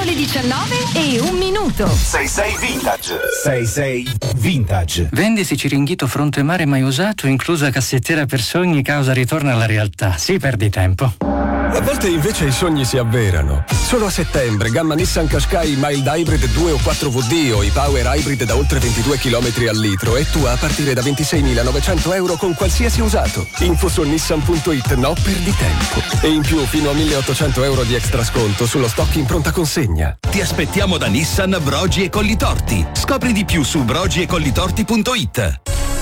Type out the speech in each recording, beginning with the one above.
le 19:01. 66 Vintage. 66 Vintage. Vendisi Ciringhito fronte mare mai usato, inclusa cassettiera per sogni, causa ritorno alla realtà. Sì, perdi tempo. A volte invece i sogni si avverano. Solo a settembre, gamma Nissan Qashqai Mild Hybrid 2 o 4VD o i Power Hybrid da oltre 22 km al litro e tua a partire da 26.900 euro con qualsiasi usato. Info su nissan.it, no perdi tempo. E in più fino a 1.800 euro di extra sconto sullo stock in pronta consegna. Ti aspettiamo da Nissan Brogi e Collitorti. Scopri di più su brogiecollitorti.it.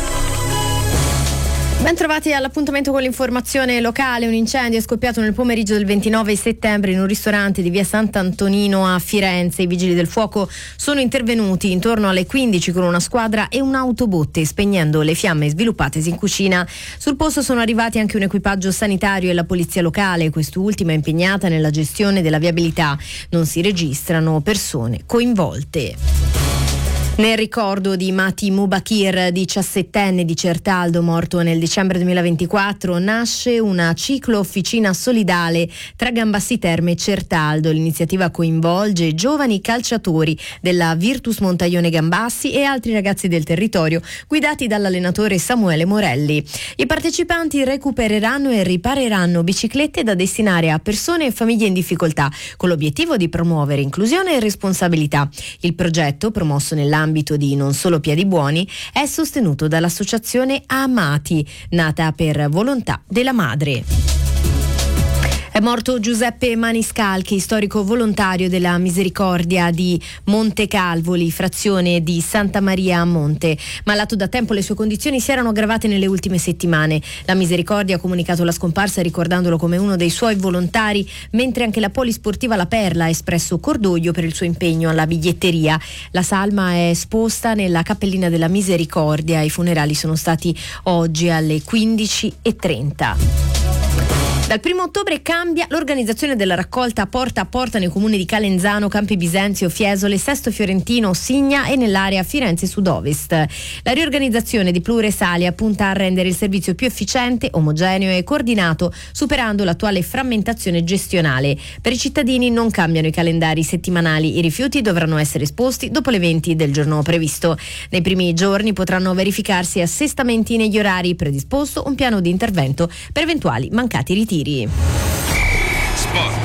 Ben trovati all'appuntamento con l'informazione locale. Un incendio è scoppiato nel pomeriggio del 29 settembre in un ristorante di via Sant'Antonino a Firenze. I vigili del fuoco sono intervenuti intorno alle 15 con una squadra e un'autobotte, spegnendo le fiamme sviluppatesi in cucina. Sul posto sono arrivati anche un equipaggio sanitario e la polizia locale, quest'ultima è impegnata nella gestione della viabilità. Non si registrano persone coinvolte. Nel ricordo di Mati Mubakir, 17enne di Certaldo, morto nel dicembre 2024, nasce una ciclo-officina solidale tra Gambassi Terme e Certaldo. L'iniziativa coinvolge giovani calciatori della Virtus Montaione Gambassi e altri ragazzi del territorio, guidati dall'allenatore Samuele Morelli. I partecipanti recupereranno e ripareranno biciclette da destinare a persone e famiglie in difficoltà, con l'obiettivo di promuovere inclusione e responsabilità. Il progetto, promosso nell'ambito di Non Solo Piedi Buoni, è sostenuto dall'associazione Amati, nata per volontà della madre. È morto Giuseppe Maniscalchi, storico volontario della Misericordia di Montecalvoli, frazione di Santa Maria a Monte. Malato da tempo, le sue condizioni si erano aggravate nelle ultime settimane. La Misericordia ha comunicato la scomparsa ricordandolo come uno dei suoi volontari, mentre anche la Polisportiva La Perla ha espresso cordoglio per il suo impegno alla biglietteria. La salma è esposta nella Cappellina della Misericordia. I funerali sono stati oggi alle 15:30. Dal 1 ottobre cambia l'organizzazione della raccolta porta a porta nei comuni di Calenzano, Campi Bisenzio, Fiesole, Sesto Fiorentino, Signa e nell'area Firenze Sud-Ovest. La riorganizzazione di Pluresalia punta a rendere il servizio più efficiente, omogeneo e coordinato, superando l'attuale frammentazione gestionale. Per i cittadini non cambiano i calendari settimanali, i rifiuti dovranno essere esposti dopo le 20 del giorno previsto. Nei primi giorni potranno verificarsi assestamenti negli orari, predisposto un piano di intervento per eventuali mancati ritiri. Sport.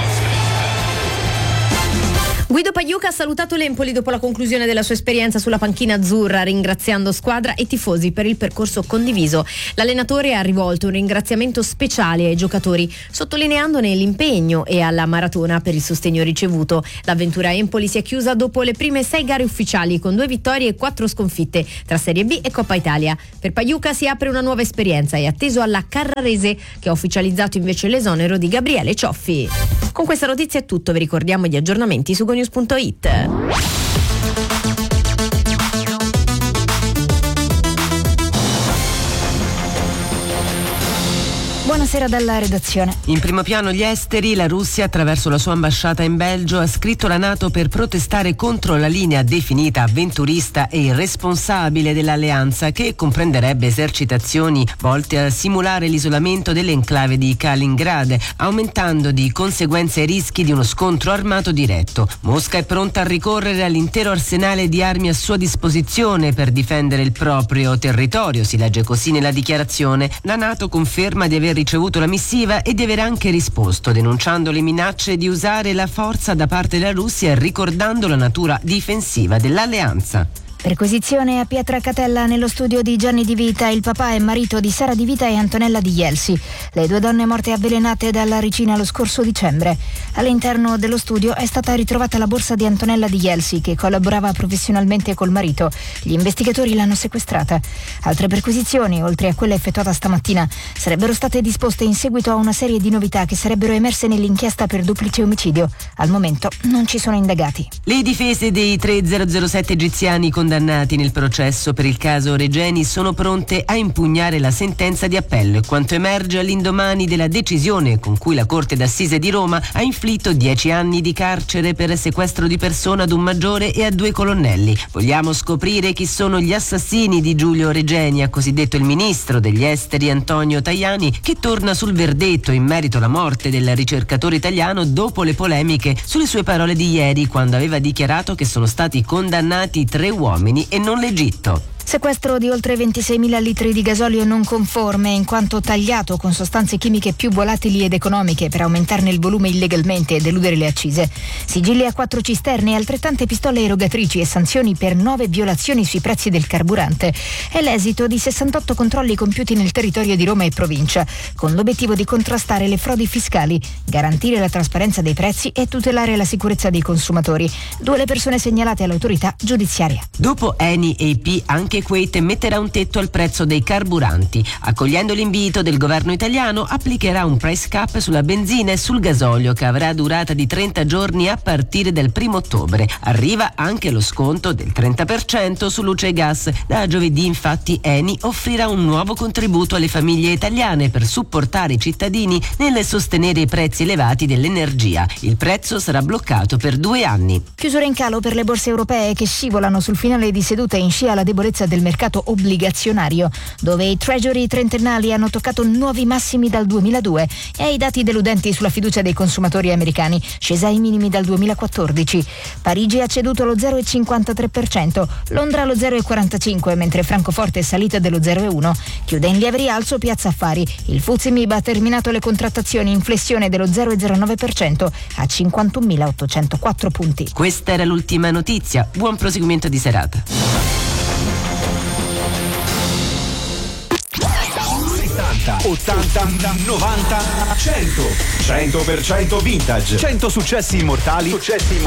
Guido Pagliuca ha salutato l'Empoli dopo la conclusione della sua esperienza sulla panchina azzurra, ringraziando squadra e tifosi per il percorso condiviso. L'allenatore ha rivolto un ringraziamento speciale ai giocatori, sottolineandone l'impegno e alla maratona per il sostegno ricevuto. L'avventura Empoli si è chiusa dopo le prime 6 gare ufficiali con 2 vittorie e 4 sconfitte tra Serie B e Coppa Italia. Per Pagliuca si apre una nuova esperienza e atteso alla Carrarese, che ha ufficializzato invece l'esonero di Gabriele Cioffi. Con questa notizia è tutto, vi ricordiamo gli aggiornamenti su GoNews.it. Buonasera dalla redazione. In primo piano gli esteri. La Russia, attraverso la sua ambasciata in Belgio, ha scritto alla NATO per protestare contro la linea definita avventurista e irresponsabile dell'alleanza, che comprenderebbe esercitazioni volte a simulare l'isolamento dell'enclave di Kaliningrad, aumentando di conseguenza i rischi di uno scontro armato diretto. Mosca è pronta a ricorrere all'intero arsenale di armi a sua disposizione per difendere il proprio territorio, si legge così nella dichiarazione. La NATO conferma di aver ricevuto la missiva e di aver anche risposto, denunciando le minacce di usare la forza da parte della Russia e ricordando la natura difensiva dell'alleanza. Perquisizione a Pietracatella nello studio di Gianni Di Vita, il papà e marito di Sara Di Vita e Antonella Di Ielsi, le 2 donne morte avvelenate dalla ricina lo scorso dicembre. All'interno dello studio è stata ritrovata la borsa di Antonella Di Ielsi, che collaborava professionalmente col marito. Gli investigatori l'hanno sequestrata. Altre perquisizioni, oltre a quella effettuata stamattina, sarebbero state disposte in seguito a una serie di novità che sarebbero emerse nell'inchiesta per duplice omicidio. Al momento non ci sono indagati. Le difese dei 3 007 egiziani condannati condannati nel processo per il caso Regeni sono pronte a impugnare la sentenza di appello, e quanto emerge all'indomani della decisione con cui la Corte d'Assise di Roma ha inflitto 10 anni di carcere per sequestro di persona ad un maggiore e a 2 colonnelli. Vogliamo scoprire chi sono gli assassini di Giulio Regeni, ha così detto il ministro degli esteri Antonio Tajani, che torna sul verdetto in merito alla morte del ricercatore italiano dopo le polemiche sulle sue parole di ieri, quando aveva dichiarato che sono stati condannati 3 uomini e non l'Egitto. Sequestro di oltre 26.000 litri di gasolio non conforme, in quanto tagliato con sostanze chimiche più volatili ed economiche per aumentarne il volume illegalmente ed eludere le accise. Sigilli a 4 cisterne, altrettante pistole erogatrici e sanzioni per 9 violazioni sui prezzi del carburante. È l'esito di 68 controlli compiuti nel territorio di Roma e provincia, con l'obiettivo di contrastare le frodi fiscali, garantire la trasparenza dei prezzi e tutelare la sicurezza dei consumatori. 2 le persone segnalate all'autorità giudiziaria. Dopo Eni e IP, anche Kuwait metterà un tetto al prezzo dei carburanti. Accogliendo l'invito del governo italiano, applicherà un price cap sulla benzina e sul gasolio che avrà durata di 30 giorni a partire dal 1 ottobre. Arriva anche lo sconto del 30% su luce e gas. Da giovedì, infatti, Eni offrirà un nuovo contributo alle famiglie italiane per supportare i cittadini nel sostenere i prezzi elevati dell'energia. Il prezzo sarà bloccato per 2 anni. Chiusura in calo per le borse europee che scivolano sul finale di seduta in scia alla debolezza del mercato obbligazionario, dove i treasury trentennali hanno toccato nuovi massimi dal 2002 e ai dati deludenti sulla fiducia dei consumatori americani, scesa ai minimi dal 2014. Parigi ha ceduto lo 0,53%, Londra lo 0,45%, mentre Francoforte è salita dello 0,1%. Chiude in lieve rialzo Piazza Affari. Il FTSE MIB ha terminato le contrattazioni in flessione dello 0,09% a 51.804 punti. Questa era l'ultima notizia. Buon proseguimento di serata. 80, 90, 100. 100% vintage. 100 successi immortali.